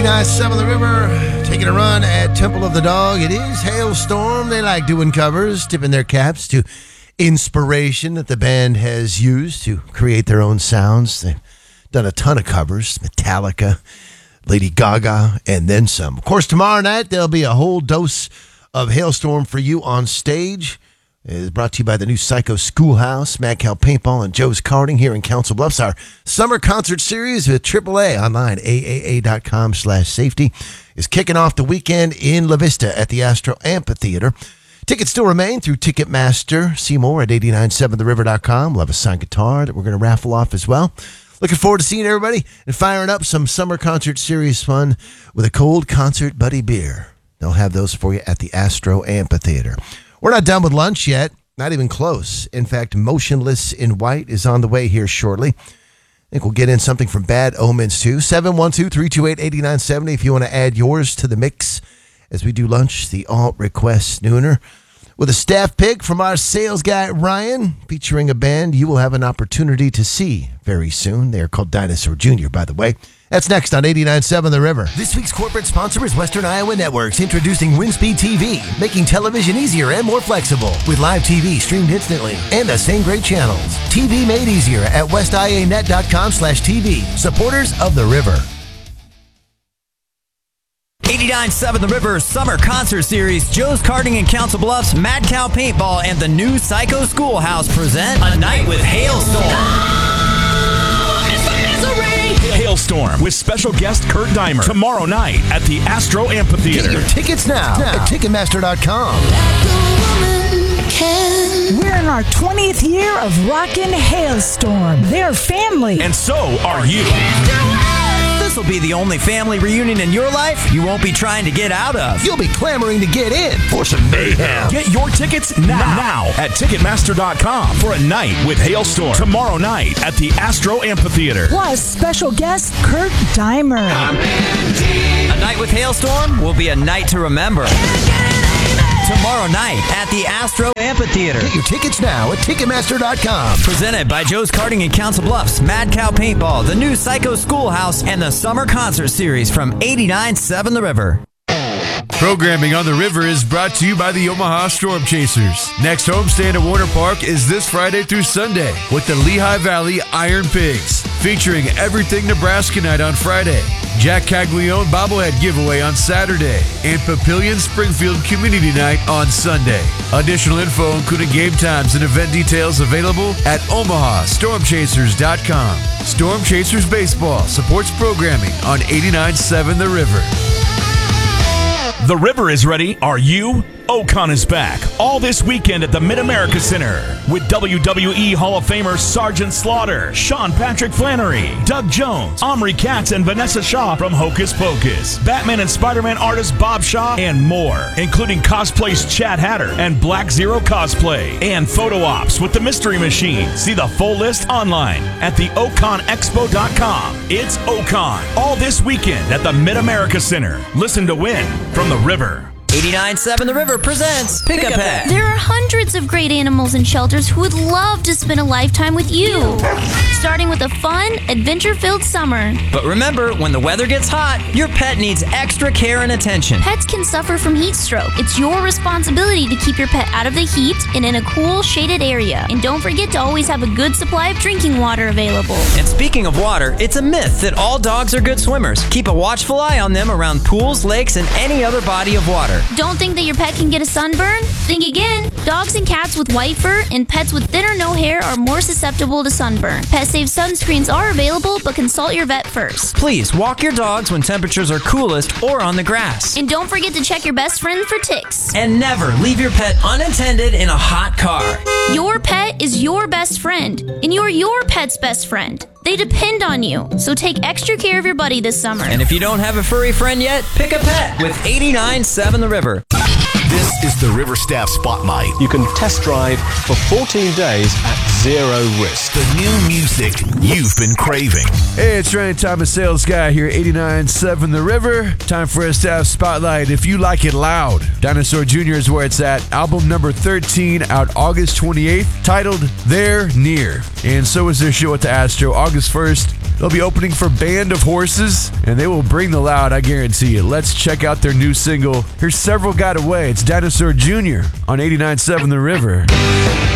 89.7 The River, taking a run at Temple of the Dog. It is Hailstorm. They like doing covers, tipping their caps to inspiration that the band has used to create their own sounds. They've done a ton of covers, Metallica, Lady Gaga, and then some. Of course, tomorrow night, there'll be a whole dose of Hailstorm for you on stage. It is brought to you by the new Psycho Schoolhouse, Mad Cow Paintball, and Joe's Karting here in Council Bluffs. Our summer concert series with AAA online, aaa.com/safety, is kicking off the weekend in La Vista at the Astro Amphitheater. Tickets still remain through Ticketmaster. See more at 897theriver.com. We'll have a signed guitar that we're going to raffle off as well. Looking forward to seeing everybody and firing up some summer concert series fun with a cold concert buddy beer. They'll have those for you at the Astro Amphitheater. We're not done with lunch yet, not even close. In fact, Motionless in White is on the way here shortly. I think we'll get in something from Bad Omens too. 712-328-8970 if you want to add yours to the mix as we do lunch, the alt request nooner. With a staff pick from our sales guy, Ryan, featuring a band you will have an opportunity to see very soon. They are called Dinosaur Jr., by the way. That's next on 89.7 The River. This week's corporate sponsor is Western Iowa Networks, introducing WinSpeed TV, making television easier and more flexible with live TV streamed instantly and the same great channels. TV made easier at westianet.com/TV. Supporters of The River. 89.7 The River Summer Concert Series, Joe's Karting in Council Bluffs, Mad Cow Paintball, and the new Psycho Schoolhouse present A Night with Hailstorm. Hailstorm with special guest Kurt Deimer tomorrow night at the Astro Amphitheater. Get your tickets now at Ticketmaster.com. We're in our 20th year of rockin' Hailstorm. They're family. And so are you. This will be the only family reunion in your life you won't be trying to get out of. You'll be clamoring to get in for some mayhem. Get your tickets now at Ticketmaster.com for A Night with Hailstorm tomorrow night at the Astro Amphitheater. Plus, special guest Kurt Deimer. A Night with Hailstorm will be a night to remember. Tomorrow night at the Astro Amphitheater. Get your tickets now at Ticketmaster.com. Presented by Joe's Karting in Council Bluffs, Mad Cow Paintball, the new Psycho Schoolhouse, and the Summer Concert Series from 89.7 The River. Programming on the River is brought to you by the Omaha Storm Chasers. Next homestand at Warner Park is this Friday through Sunday with the Lehigh Valley Iron Pigs, featuring Everything Nebraska Night on Friday, Jack Caglione bobblehead giveaway on Saturday, and Papillion Springfield Community Night on Sunday. Additional info, including game times and event details, available at OmahaStormChasers.com. Storm Chasers Baseball supports programming on 89.7 The River. The River is ready. Are you? Ocon is back all this weekend at the Mid-America Center with WWE Hall of Famers Sergeant Slaughter, Sean Patrick Flannery, Doug Jones, Omri Katz, and Vanessa Shaw from Hocus Pocus, Batman and Spider-Man artist Bob Shaw, and more, including Cosplay's Chad Hatter and Black Zero Cosplay, and photo ops with the Mystery Machine. See the full list online at theoconexpo.com. It's Ocon all this weekend at the Mid-America Center. Listen to win from The River. 89.7 The River presents Pick a Pet. There are hundreds of great animals in shelters who would love to spend a lifetime with you. Starting with a fun, adventure-filled summer. But remember, when the weather gets hot, your pet needs extra care and attention. Pets can suffer from heat stroke. It's your responsibility to keep your pet out of the heat and in a cool, shaded area. And don't forget to always have a good supply of drinking water available. And speaking of water, it's a myth that all dogs are good swimmers. Keep a watchful eye on them around pools, lakes, and any other body of water. Don't think that your pet can get a sunburn? Think again. Dogs and cats with white fur and pets with thin or no hair are more susceptible to sunburn. Pet-safe sunscreens are available, but consult your vet first. Please walk your dogs when temperatures are coolest or on the grass. And don't forget to check your best friend for ticks. And never leave your pet unattended in a hot car. Your pet is your best friend, and you're your pet's best friend. They depend on you, so take extra care of your buddy this summer. And if you don't have a furry friend yet, pick a pet with 89.7 The River. This is the River Staff Spotlight. You can test drive for 14 days at zero risk. The new music you've been craving. Hey, it's Ryan Thomas, sales guy here, 89.7 The River. Time for a Staff Spotlight. If you like it loud, Dinosaur Jr. is where it's at. Album number 13, out August 28th, titled They're Near. And so is their show at the Astro, August 1st. They'll be opening for Band of Horses, and they will bring the loud, I guarantee you. Let's check out their new single. Here's Several Got Away. It's Dinosaur Jr. on 89.7 The River.